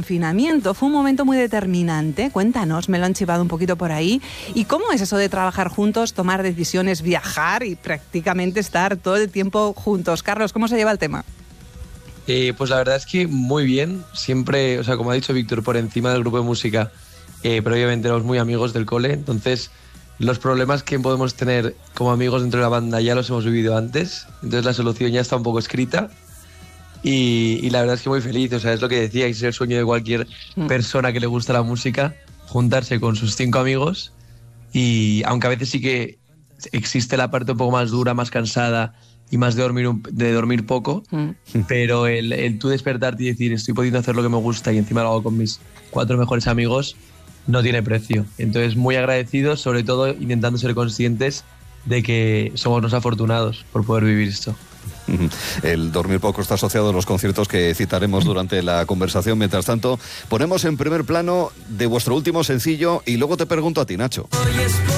confinamiento fue un momento muy determinante. Cuéntanos, me lo han chivado un poquito por ahí. ¿Y cómo es eso de trabajar juntos, tomar decisiones, viajar y prácticamente estar todo el tiempo juntos? Carlos, ¿cómo se lleva el tema? Pues la verdad es que muy bien. Siempre, o sea, como ha dicho Víctor, por encima del grupo de música, pero obviamente éramos muy amigos del cole. Entonces, los problemas que podemos tener como amigos dentro de la banda ya los hemos vivido antes. Entonces, la solución ya está un poco escrita. Y la verdad es que muy feliz, o sea, es lo que decía, es el sueño de cualquier persona que le gusta la música, juntarse con sus 5 amigos, y aunque a veces sí que existe la parte un poco más dura, más cansada y más de dormir poco, pero el tú despertarte y decir estoy pudiendo hacer lo que me gusta y encima lo hago con mis 4 mejores amigos, no tiene precio. Entonces muy agradecidos, sobre todo intentando ser conscientes de que somos unos afortunados por poder vivir esto. El dormir poco está asociado a los conciertos que citaremos durante la conversación. Mientras tanto, ponemos en primer plano de vuestro último sencillo y luego te pregunto a ti, Nacho.